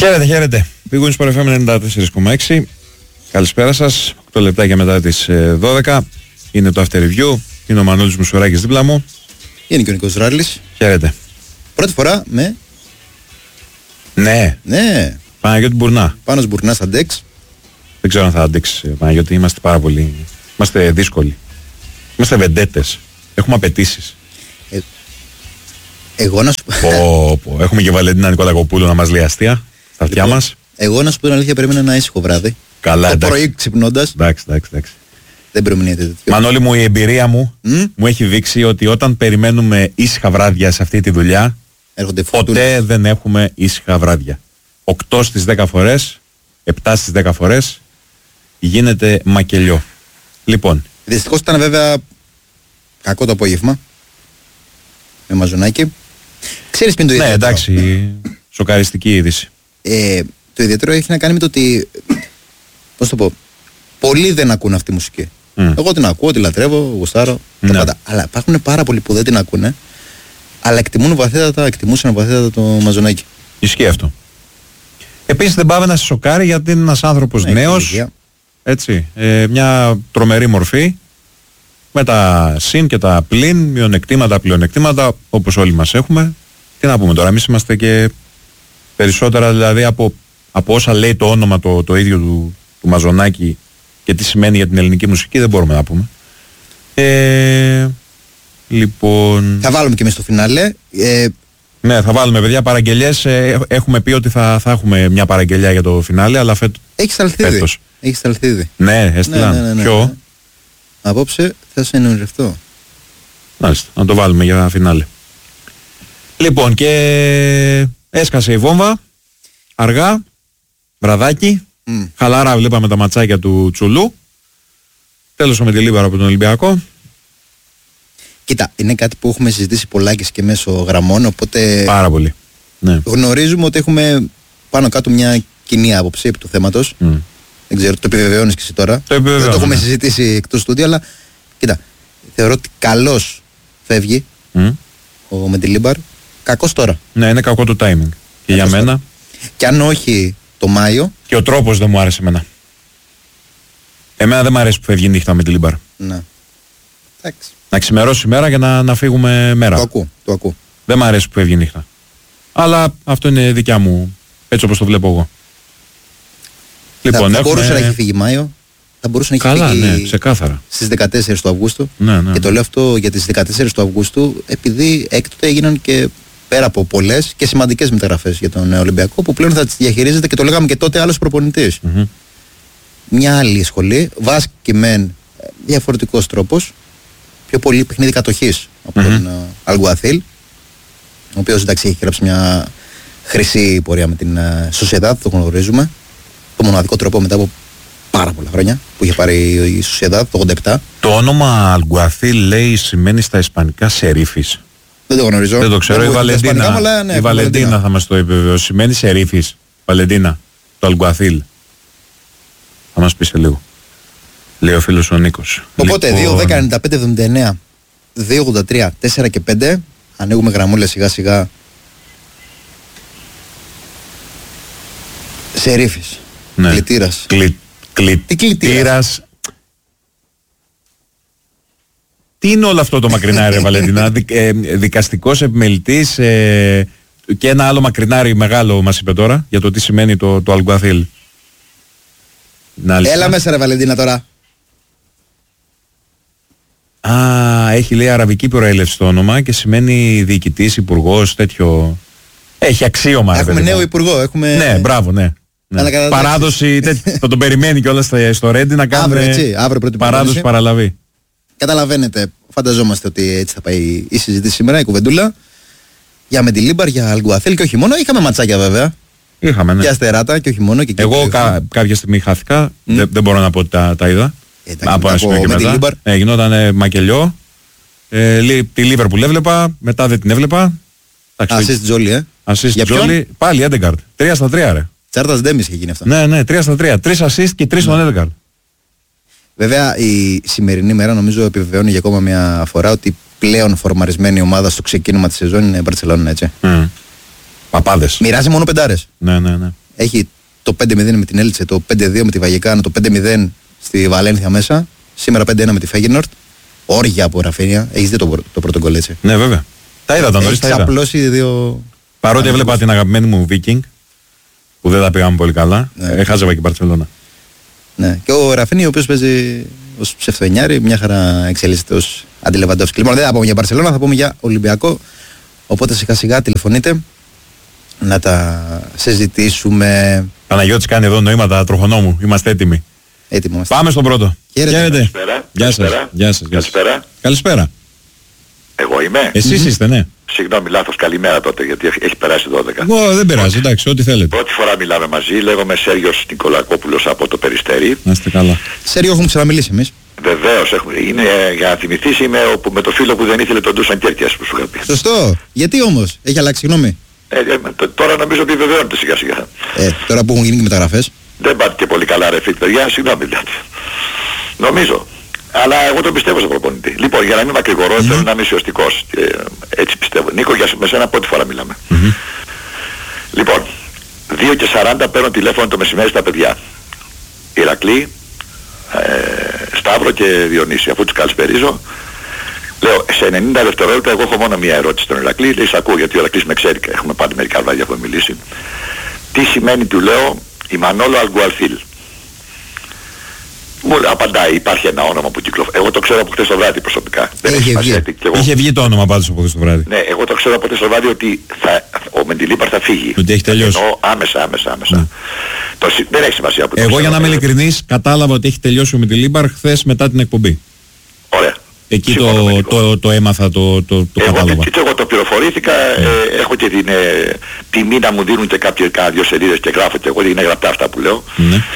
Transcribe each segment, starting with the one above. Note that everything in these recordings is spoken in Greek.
Χαίρετε. Πήγουν Sport FM 94,6. Καλησπέρα σας. 8 λεπτάκια μετά τις 12. Είναι το After Review. Είναι ο Μανώλης Μουσουράκης δίπλα μου. Είναι και ο Νίκος Ράλης. Χαίρετε. Πρώτη φορά με. Ναι. Ναι. Παναγιώτη Μπουρνά. Πάνος Μπουρνάς αντέξει. Δεν ξέρω αν θα αντέξει, Παναγιώτη. Είμαστε πάρα πολύ. Είμαστε δύσκολοι. Είμαστε βεντέτες. Έχουμε απαιτήσεις. Εγώ να σου πω. Έχουμε και Βαλεντίνα Νικολακοπούλου να μας λέει αστεία στα αυτιά μας. Εγώ να σου πω την αλήθεια, περίμενα ένα ήσυχο βράδυ. Καλά, το πρωί ξυπνώντας. Εντάξει. Δεν προμηνύεται τέτοιο. Μανώλη μου, η εμπειρία μου μου έχει δείξει ότι όταν περιμένουμε ήσυχα βράδια σε αυτή τη δουλειά, ποτέ δεν έχουμε ήσυχα βράδια. 8 στις 10 φορές, 7 στις 10 φορές γίνεται μακελιό. Λοιπόν. Δυστυχώς ήταν βέβαια κακό το απόγευμα. Με μαζονάκι. Ξέρεις ποιο είναι το ιδιαίτερο? Ναι, εντάξει, σοκαριστική είδηση. Το ιδιαίτερο έχει να κάνει με το ότι, πώς το πω, πολλοί δεν ακούν αυτή τη μουσική. Εγώ την ακούω, τη λατρεύω, γουστάρω, τα πάντα. Αλλά υπάρχουν πάρα πολλοί που δεν την ακούνε, αλλά εκτιμούσαν βαθύτατα το μαζονάκι. Ισχύει αυτό. Επίσης δεν πάμε να σε σοκάρει, γιατί είναι ένας άνθρωπος νέος, έτσι, μια τρομερή μορφή, με τα συν και τα πλην, μειονεκτήματα, πλεονεκτήματα, όπως όλοι μας έχουμε. Τι να πούμε τώρα, εμείς είμαστε και περισσότερα δηλαδή από όσα λέει το όνομα το ίδιο του Μαζονάκη και τι σημαίνει για την ελληνική μουσική, δεν μπορούμε να πούμε. Λοιπόν... Θα βάλουμε και εμείς στο φινάλε. Ναι, θα βάλουμε, παιδιά, παραγγελιές. Έχουμε πει ότι θα έχουμε μια παραγγελιά για το φινάλε, αλλά Έχεις αλθίδι. Ναι, έστειλαν. Ναι. Ποιο? Απόψε θα σε ενημερωθώ. Μάλιστα, να το βάλουμε για φινάλε. Λοιπόν, και έσκασε η βόμβα, αργά, βραδάκι, χαλαρά βλέπαμε τα ματσάκια του Τσουλού. Τέλος με τη Λίβαρο από τον Ολυμπιακό. Κοίτα, είναι κάτι που έχουμε συζητήσει πολλάκις και μέσω γραμμών, οπότε πάρα πολύ. Ναι. Γνωρίζουμε ότι έχουμε πάνω κάτω μια κοινή άποψη επί του θέματος. Δεν ξέρω, το επιβεβαιώνεις και εσύ τώρα. Δεν το έχουμε συζητήσει εκτός στούντιο, αλλά κοίτα, θεωρώ ότι καλώς φεύγει ο Μεντιλίμπαρ, κακός τώρα. Ναι, είναι κακό το timing. Και για μένα. Τώρα. Και αν όχι το Μάιο. Και ο τρόπος δεν μου άρεσε εμένα. Εμένα δεν μου αρέσει που φεύγει νύχτα με Μεντιλίμπαρ. Ναι. Εντάξει. Να ξημερώσει η μέρα και να φύγουμε μέρα. Το ακούω. Δεν μου αρέσει που φεύγει νύχτα. Αλλά αυτό είναι δικιά μου, έτσι όπως το βλέπω εγώ. Λοιπόν, θα μπορούσε να έχει φύγει Μάιο. Θα μπορούσε να έχει φύγει. Ναι, ξεκάθαρα. Στις 14 του Αυγούστου. Ναι. Και το λέω αυτό για τις 14 του Αυγούστου, επειδή έκτοτε έγιναν και πέρα από πολλές και σημαντικές μεταγραφές για τον Ολυμπιακό, που πλέον θα τις διαχειρίζεται, και το λέγαμε και τότε, άλλος προπονητής. Μια άλλη σχολή, βάσκει μεν διαφορετικός τρόπος, πιο πολύ παιχνίδι κατοχής από τον Αλγκουαθίλ, ο οποίος εντάξει έχει γράψει μια χρυσή πορεία με την Σοσιεδάδ, το γνωρίζουμε. Το μοναδικό τρόπο μετά από πάρα πολλά χρόνια που είχε πάρει η Σοσιεδάδ το 87. Το όνομα Αλγκουαθίλ λέει σημαίνει στα ισπανικά σερίφης. Δεν το γνωρίζω. Δεν το ξέρω. Η Βαλεντίνα θα μας το επιβεβαιώσει. Σημαίνει σερίφης. Βαλεντίνα. Το Αλγκουαθίλ. Θα μας πει σε λίγο. Λέει ο φίλος ο Νίκος. Οπότε 2-10-95-79 2-83 4 και 5. Ανοίγουμε γραμμούλες σιγά σιγά. Σερίφης. Ναι. Κλητήρας. Κλητήρας. Τι είναι όλο αυτό το μακρινάρι, Βαλεντίνα? Δικαστικός επιμελητής και ένα άλλο μακρινάρι μεγάλο μας είπε τώρα για το τι σημαίνει το Αλγκουαθίλ. Έλα μέσα ρε Βαλεντίνα τώρα. Έχει λέει αραβική προέλευση το όνομα και σημαίνει διοικητής, υπουργός, τέτοιο. Έχει αξίωμα. Έχουμε νέο υπουργό. Ναι, μπράβο, ναι. Παράδοση, θα τον περιμένει κιόλας στο Ρέντι να κάνουμε παράδοση παραλαβή. Καταλαβαίνετε, φανταζόμαστε ότι έτσι θα πάει η συζήτηση σήμερα, η κουβεντούλα. Για Μεντιλίμπαρ, για Αλγκουαθίλ και όχι μόνο. Είχαμε ματσάκια βέβαια. Είχαμε, ναι. Και αστεράτα και όχι μόνο. Και εγώ κάποια στιγμή χάθηκα. Δεν μπορώ να πω ότι τα είδα. Από ένα σημείο και μετά. Γινόταν μακελιό. Τη Λίβερπουλ έβλεπα, μετά δεν την έβλεπα. Ασίστ Τζόλι, Ασίστ Τζόλι, πάλι Έντεγκαρντ. 3 στα 3, ρε. Τσάρτας Ντέμις είχε γίνει αυτό. Ναι, 3 στα 3. 3 assist και 3 στον Έντεγκαρντ. Βέβαια η σημερινή μέρα νομίζω επιβεβαιώνει για ακόμα μια φορά ότι πλέον φορμαρισμένη ομάδα στο ξεκίνημα της σεζόν είναι η Μπαρτσελόνα, έτσι. Παπάδες. Μοιράζει μόνο πεντάρες. Ναι. Έχει το 5-0 με την Έλτσε, το 5-2 με τη Βαγεκάνο, το 5-0 στη Βαλένθια μέσα. Σήμερα 5-1 με τη Φέγενορτ. Όργια από Ραφίνια. Έχεις δει το πρώτο γκολ, έτσι? Ναι, βέβαια. Τα είδα τον νωρίς, τα είδα. Απλώσει δύο. Παρότι έβλεπα την αγαπημένη μου Viking, που δεν τα πήγαμε πολύ καλά, έχαζευα και η Μπαρτσελώνα. Ναι, και ο Ραφίνια, ο οποίος παίζει ως ψευτοενιάρη, μια χαρά εξελίσσεται ως Αντιλεβαντόφσκι. Λοιπόν, δεν θα πούμε για Μπαρτσελώνα, θα πούμε για Ολυμπιακό. Οπότε σιγά σιγά τηλεφωνείτε να τα συζητήσουμε. Παναγιώτης κάνει εδώ νοήματα τροχονόμου. Είμαστε έτοιμοι. Πάμε στον πρώτο. Χαίρετε. Γεια σας. Καλησπέρα. Καλησπέρα. Εγώ είμαι. Εσείς είστε, ναι. Συγγνώμη, λάθος. Καλημέρα τότε, γιατί έχει περάσει 12. Εγώ δεν πειράζει, εντάξει, ό,τι θέλετε. Πρώτη φορά μιλάμε μαζί. Λέγομαι Σέργιος Νικολακόπουλος από το Περιστέρι. Να είστε καλά. Σέργιο, έχουμε ξαναμιλήσει εμείς. Βεβαίως, είναι, για να θυμηθείς, είμαι με το φίλο που δεν ήθελε τον Ντούσαν Κέρκιας που σου είχα πει. Σωστό. Γιατί όμως, έχει αλλάξει γνώμη? Τώρα νομίζω επιβεβαιώνεται σιγά σιγά. Τώρα που έχουν γίνει και μεταγραφές. Δεν πάτε και πολύ καλά ρε φίλοι, παιδιά, συγγνώμη δηλαδή. Νομίζω. Αλλά εγώ τον πιστεύω στον προπονητή. Λοιπόν, για να μην μακρηγορώ, θέλω να είμαι ουσιαστικός. Έτσι πιστεύω. Νίκο, με σένα πρώτη φορά μιλάμε. Λοιπόν, 2:40 παίρνω τηλέφωνο το μεσημέρι στα παιδιά. Ηρακλή, Σταύρο και Διονύση. Αφού τους καλησπερίζω, λέω σε 90 δευτερόλεπτα εγώ έχω μόνο μία ερώτηση στον Ηρακλή. Λέει, σ' ακούω, γιατί ο Ηρακλής με ξέρει. Έχουμε πάρει μερικά βράδια που έχουμε μιλήσει. Τι σημαίνει, του λέω, η Μανόλο Αλγκουαλθίλ? Μου απαντάει, υπάρχει ένα όνομα που κυκλοφορεί. Εγώ το ξέρω από χτες το βράδυ προσωπικά. Είχε βγει το όνομα πάντως από χτες το βράδυ. Ναι, εγώ το ξέρω από χτες το βράδυ ότι ο Μεντιλίμπαρ θα φύγει. Ότι έχει τελειώσει. Άμεσα. Ναι. Δεν έχει σημασία που το εγώ για να είμαι ειλικρινής κατάλαβα ότι έχει τελειώσει ο Μεντιλίμπαρ χθες μετά την εκπομπή. Ωραία. Εκεί το έμαθα, το κατάλαβα. Εγώ το πληροφορήθηκα, έχω και την τιμή να μου δίνουν και κάνα δύο σελίδες και γράφω και εγώ, είναι γραπτά αυτά που λέω.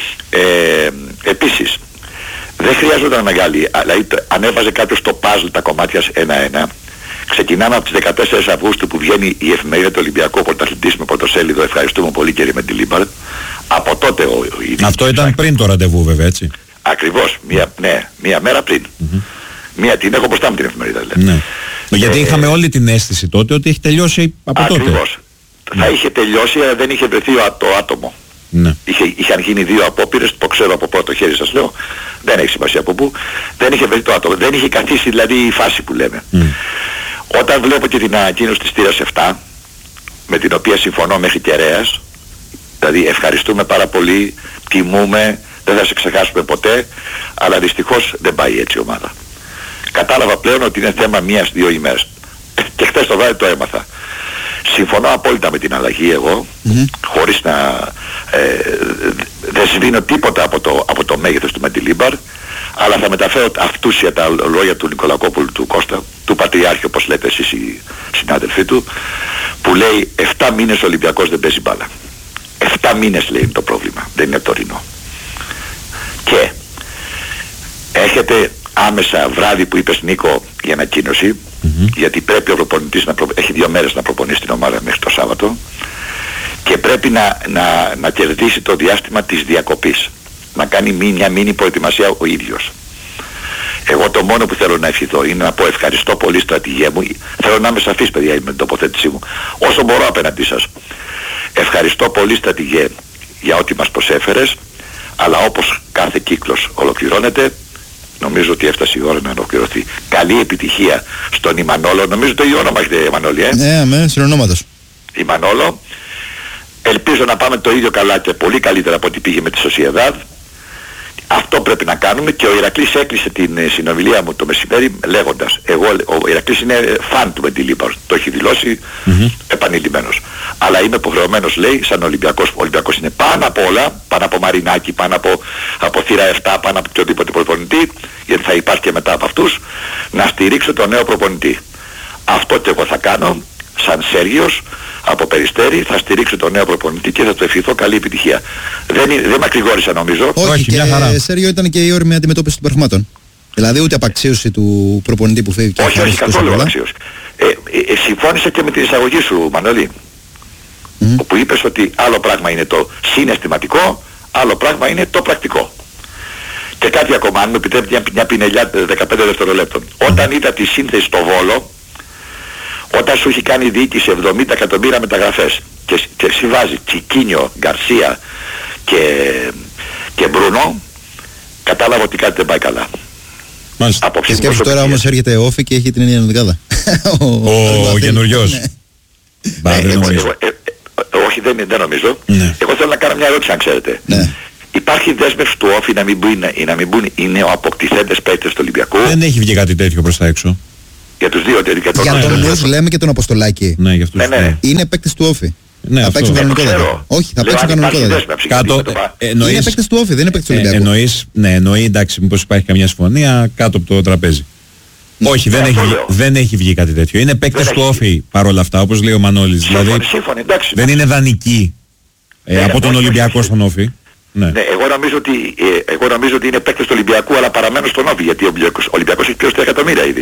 Επίσης, δεν χρειάζονταν μεγάλη, δηλαδή αν έβαζε κάποιος το puzzle τα κομμάτια ένα-ένα, ξεκινάμε από τις 14 Αυγούστου που βγαίνει η εφημερίδα του Ολυμπιακού Πρωταθλητής με πρωτοσέλιδο, ευχαριστούμε πολύ κύριε Μεντιλίμπαρ. Από τότε αυτό ήταν πριν το ραντεβού βέβαια, έτσι? Ακριβώς, μία μέρα πριν. Μία την έχω μπροστά μου την εφημερίδα δηλαδή. Ναι. Γιατί είχαμε όλη την αίσθηση τότε ότι έχει τελειώσει από τότε. Ακριβώς. Θα είχε τελειώσει αλλά δεν είχε βρεθεί το άτομο. Ναι. Είχαν γίνει δύο απόπειρες, το ξέρω από πρώτο χέρι σας λέω, δεν έχει σημασία από πού, δεν είχε βρεθεί το άτομο, δεν είχε καθίσει δηλαδή η φάση που λέμε. Όταν βλέπω και την ανακοίνωση της Τήρας 7, με την οποία συμφωνώ μέχρι κεραίας, δηλαδή ευχαριστούμε πάρα πολύ, τιμούμε, δεν θα σε ξεχάσουμε ποτέ, αλλά δυστυχώς δεν πάει έτσι η ομάδα. Κατάλαβα πλέον ότι είναι θέμα μίας-δύο ημέρας. Και χθες το βράδυ το έμαθα. Συμφωνώ απόλυτα με την αλλαγή εγώ, χωρίς να δεν σβήνω τίποτα από το μέγεθος του Μεντιλίμπαρ, αλλά θα μεταφέρω αυτούσια τα λόγια του Νικολακόπουλου, του Κώστα, του Πατριάρχη όπως λέτε εσείς οι συνάδελφοί του, που λέει 7 μήνες ο Ολυμπιακός δεν παίζει μπάλα. 7 μήνες λέει είναι το πρόβλημα, δεν είναι τωρινό. Και έρχεται άμεσα βράδυ που είπες Νίκο η ανακοίνωση, γιατί πρέπει ο προπονητής έχει 2 μέρες να προπονήσει την ομάδα μέχρι το Σάββατο και πρέπει να κερδίσει το διάστημα της διακοπής, να κάνει μια μίνι προετοιμασία ο ίδιος. Εγώ το μόνο που θέλω να ευχηθώ είναι να πω ευχαριστώ πολύ στρατηγέ μου, θέλω να είμαι σαφής παιδιά με την τοποθέτησή μου, όσο μπορώ απέναντί σας. Ευχαριστώ πολύ στρατηγέ για ό,τι μας προσέφερες, αλλά όπως κάθε κύκλος ολοκληρώνεται, νομίζω ότι έφτασε η ώρα να ολοκληρωθεί. Καλή επιτυχία στον Ιμανόλο. Νομίζω το ίδιο όνομα έχετε Μανώλη, Ναι, συνονόματος. Ιμανόλο. Ελπίζω να πάμε το ίδιο καλά και πολύ καλύτερα από ό,τι πήγε με τη Σοσιεδάδ. Αυτό πρέπει να κάνουμε και ο Ηρακλής έκλεισε την συνομιλία μου το μεσημέρι λέγοντας, ο Ηρακλής είναι φαν του Μεντιλίμπαρ, το έχει δηλώσει επανειλημμένος. Αλλά είμαι υποχρεωμένος λέει σαν Ολυμπιακός. Ο Ολυμπιακός είναι πάνω από όλα, πάνω από Μαρινάκη, πάνω από θύρα 7, πάνω από οποιοδήποτε προπονητή, γιατί θα υπάρχει και μετά από αυτούς, να στηρίξω τον νέο προπονητή. Αυτό και εγώ θα κάνω, σαν Σέργιος, από Περιστέρι, θα στηρίξω τον νέο προπονητή και θα του ευχηθώ καλή επιτυχία. Δεν μακρηγόρησα νομίζω. Όχι, και Σέργιο ήταν και η όριμη αντιμετώπιση των πραγμάτων. Δηλαδή ούτε απαξίωση του προπονητή που φεύγει και όχι καθόλου απαξίωση. Συμφώνησα και με την εισαγωγή σου Μανώλη, όπου είπες ότι άλλο πράγμα είναι το συναισθηματικό, άλλο πράγμα είναι το πρακτικό. Και κάτι ακόμα, αν μου επιτρέπει μια πινελιά 15 δευτερολέπτων. Όταν είδα τη σύνθεση στο Βόλο, Όταν σου έχει κάνει διοίκηση 70 εκατομμύρια μεταγραφές και συμβάζει Τσικίνιο, Γκαρσία και Μπρουνό, κατάλαβα ότι κάτι δεν πάει καλά. Και σκέψου τώρα όμως έρχεται Όφη και έχει την ενιαία δεκάδα. Ο καινουριός. Όχι, δεν νομίζω. Εγώ θέλω να κάνω μια ερώτηση, αν ξέρετε. Υπάρχει δέσμευση του Όφη να μην μπουν οι νεοαποκτηθέντες παίκτες του Ολυμπιακού? Δεν έχει βγει κάτι τέτοιο προς τα έξω. Για τους δύο τελικά. Για τον Νους λέμε και τον Αποστολάκη. Ναι, για αυτούς. Είναι παίκτες του Όφη. Ναι, θα παίξουν κανονικότατα. Όχι, θα παίξουν κανονικότατα. Είναι παίκτες του Όφη, δεν είναι παίκτες του Ολυμπιακού. Εννοεί, εντάξει, μήπως υπάρχει καμιά συμφωνία κάτω από το τραπέζι. Όχι, δεν έχει βγει κάτι τέτοιο. Είναι παίκτες του Όφη παρόλα αυτά, όπως λέει ο Μανώλης. Δηλαδή δεν είναι δανεικοί από τον Ολυμπιακό στον Όφη. Ναι, εγώ νομίζω ότι είναι παίκτες του Ολυμπιακού, αλλά παραμένουν στον Όφη, γιατί ο Ολυμπιακός έχει πλέον 3 εκατομμύρια ήδη.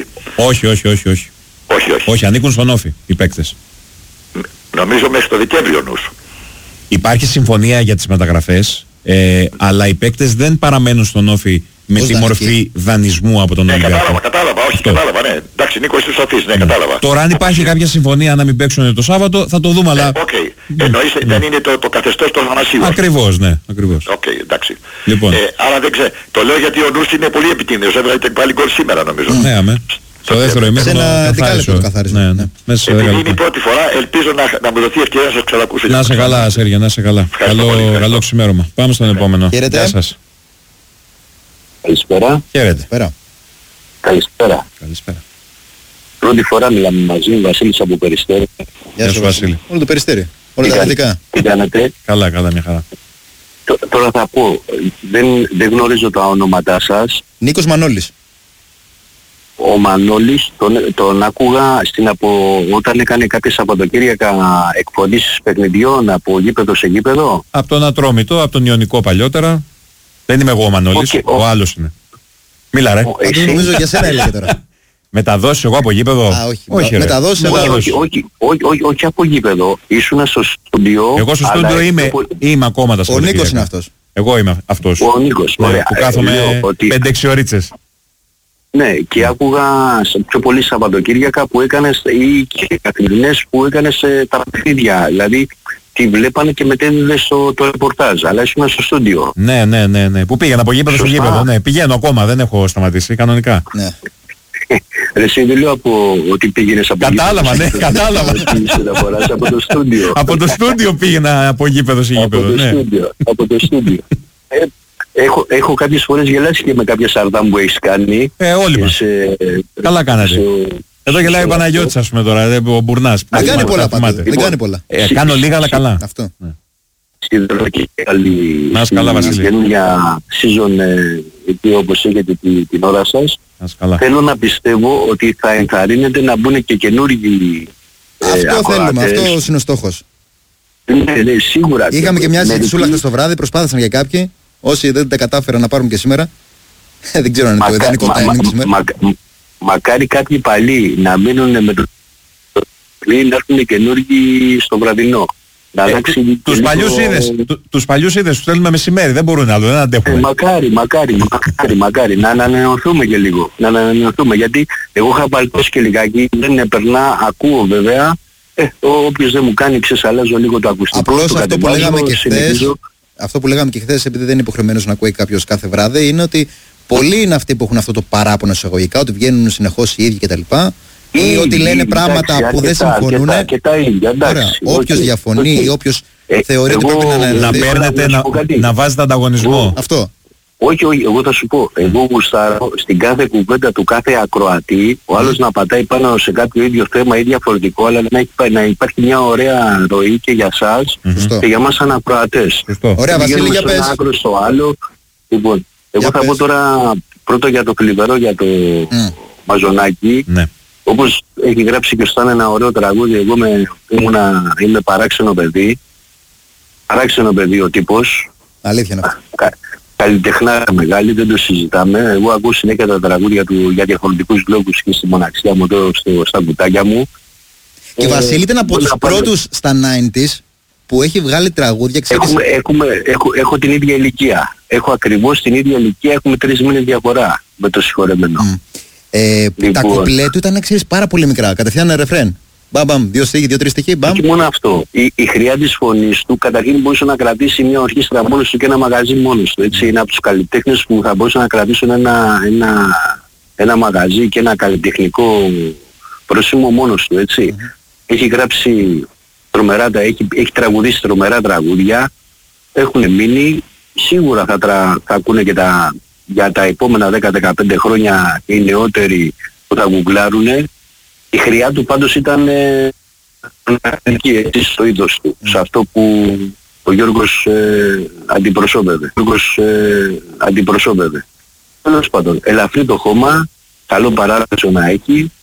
Όχι, ανήκουν στον Όφη οι παίκτες. Νομίζω μέχρι το Δεκέμβριο νους. Υπάρχει συμφωνία για τις μεταγραφές, αλλά οι παίκτες δεν παραμένουν στον Όφη με τη μορφή δανεισμού από τον Ολυμπιακό. Κατάλαβα, ναι. Εντάξει, Νίκο, είσαι σαφής, ναι, κατάλαβα. Τώρα αν υπάρχει κάποια συμφωνία να μην παίξουν το Σάββατο, θα το δούμε, αλλά... Εννοείς, δεν είναι το καθεστώς του Αθανασίου. Ακριβώς, ναι, ακριβώς. Εντάξει. Λοιπόν. Άρα δεν ξέρω. Το λέω γιατί ο Νους είναι πολύ επικίνδυνος. Έβγαλε πάλι γκολ σήμερα, νομίζω. Ναι, αμέ. Στο δεύτερο ημίχρονο καθάρισε. Επειδή είναι η πρώτη φορά, ελπίζω να μου δοθεί ευκαιρία να σας ξανακούσω. Να σε καλά, Σέργιο, να σε καλά. Καλό ξημέρωμα. Πάμε στον επόμενο. Γεια σας. Καλησπέρα. Χαίρετε. Καλησπέρα. Πρώτη φορά μιλάμε μαζί, Βασίλης από Περιστέρι. Γεια σου, Βασίλη. Όλο το Περιστέρι. Όλα τα δυτικά. Τι κάνετε? Καλά, μια χαρά. Τώρα θα πω, δεν γνωρίζω τα ονόματά σας. Νίκος Μανώλης. Ο Μανώλης τον άκουγα όταν έκανε κάποιες Σαββατοκύριακα εκφωνήσεις παιχνιδιών από γήπεδο σε γήπεδο. Από τον Ατρόμητο, από τον Ιωνικό παλιότερα. Δεν είμαι εγώ ο Μανώλης, ο άλλος είναι. Μίλα ρε. Νομίζω για σένα έλεγε τώρα. Μεταδώσεις εγώ από γήπεδο? Όχι, μεταδώσεις όχι από γήπεδο. Ήσουνα στο στούντιο. Εγώ στο στούντιο είμαι ακόμα τα Σαββατοκύριακα. Ο Νίκος είναι αυτός. Εγώ είμαι αυτός. Ο Νίκος, ωραία. Που κάθομαι 5-6 ωρίτσες. Ναι, και άκουγα πιο πολύ Σαββατοκύριακα που έκανες ή και καθημερινές που έκανες τα παιχνίδια. Δηλαδή τη βλέπανε και μετέδιδε το ρεπορτάζ, αλλά ήσουν στο στούντιο. Ναι. Που πήγαινα από γήπεδο στο γήπεδο. Ναι, πηγαίνω ακόμα, δεν έχω σταματήσει κανονικά. Ναι. Εσύ δεν λέω ότι πήγαινες από κατάλαβα, γήπεδο. Ναι, κατάλαβα. Από το στούντιο. Από το στούντιο πήγαινα από γήπεδο σε γήπεδο. Από το στούντιο. Έχω κάποιες φορές γελάσει και με κάποια σαρδάμ που έχεις κάνει. Όλοι μας. Καλά κάνατε. Εδώ γελάει ο Παναγιώτης, ας πούμε τώρα, ο Μπουρνάς. Δεν κάνει πολλά πάντως. Δεν κάνει πολλά. Κάνω λίγα αλλά καλά. Αυτό. Σιδερό και καλή. Να είσαι καλά, Βασίλη. Καινούργια season εκεί όπως έχετε την ώρα σας. Θέλω να πιστεύω ότι θα ενθαρρύνετε να μπουν και καινούργιοι αυτό θέλουμε, αυτό είναι ο στόχος. Ναι, σίγουρα. Είχαμε και μια συζητησούλα χθες το βράδυ, προσπάθησαν για κάποιοι. Όσοι δεν τα κατάφεραν να πάρουν και σήμερα. Δεν ξέρω αν είναι το ιδανικό timing σήμερα. Μακάρι κάποιοι παλιοί να μείνουν με το πλήν, να έρθουν καινούργιοι στο βραδινό. Τους παλιούς είδες, τους θέλουμε μεσημέρι, δεν μπορούν άλλο, δεν αντέχουν. Μακάρι, να ανανεωθούμε και λίγο. Να ανανεωθούμε, γιατί εγώ είχα παλτώσει και λιγάκι, δεν περνά, ακούω βέβαια. Όποιος δεν μου κάνει, ξεσαλάζω λίγο το ακουστικό. Απλώς αυτό που λέγαμε και χθες. Αυτό που λέγαμε και χθες, επειδή δεν είναι υποχρεωμένος να ακούει κάποιος κάθε βράδυ, είναι ότι πολλοί είναι αυτοί που έχουν αυτό το παράπονο εισαγωγικά, ότι βγαίνουν συνεχώς οι ίδιοι κτλ. Ή ότι λένε πράγματα που δεν συμφωνούν. Όποιος διαφωνεί ή όποιος θεωρεί ότι πρέπει να αναλύσει. Να βάζετε ανταγωνισμό. Αυτό. Όχι, εγώ θα σου πω. Εγώ γουστάρω στην κάθε κουβέντα του κάθε ακροατή, ο άλλος να πατάει πάνω σε κάποιο ίδιο θέμα ή διαφορετικό, αλλά να υπάρχει μια ωραία ροή και για σας και για μας σαν ακροατές. Ωραία, Βασίλη, για πες. Άκρο στο άλλο. Λοιπόν, εγώ θα πω τώρα πρώτο για το Θλιβερό, για το Μαζονάκι. Όπως έχει γράψει και στο ένα ωραίο τραγούδι, εγώ είμαι παράξενο παιδί. Παράξενο παιδί ο τύπος. Αλήθεια είναι αυτό. Καλλιτεχνά μεγάλη, δεν το συζητάμε. Εγώ ακούω συνέχεια τα τραγούδια του για διαφορετικούς λόγους και στη μοναξιά μου εδώ στα κουτάκια μου. Και Βασίλη ήταν από τους πρώτους στα 90's που έχει βγάλει τραγούδια, ξέρεις. Έχω την ίδια ηλικία. Έχω ακριβώς την ίδια ηλικία, έχουμε 3 μήνες διαφορά με το συγχωρεμένο. Τα κουπλέ του ήταν, ξέρεις, πάρα πολύ μικρά, κατευθείαν ρεφρέν. Μπαμπαμ, 2 στίχοι, 2-3 στίχοι, μπαμ. Και μόνο αυτό. Η χρειά της φωνής του καταρχήν μπορούσε να κρατήσει μια ορχήστρα μόνος του και ένα μαγαζί μόνος του. Έτσι. Είναι από τους καλλιτέχνες που θα μπορούσαν να κρατήσουν ένα μαγαζί και ένα καλλιτεχνικό προσήμο μόνος του. Έτσι. Έχει γράψει τρομερά, έχει τραγουδήσει τρομερά τραγούδια, έχουν μείνει, σίγουρα θα ακούνε και για τα επόμενα 10-15 χρόνια οι νεότεροι που θα γκουγκλάρουνε. Η χρειά του πάντως ήταν εκεί στο είδος του, σε αυτό που ο Γιώργος αντιπροσώπευε. Τέλος πάντων, ελαφρύ το χώμα, καλό παράδοσο να έχει,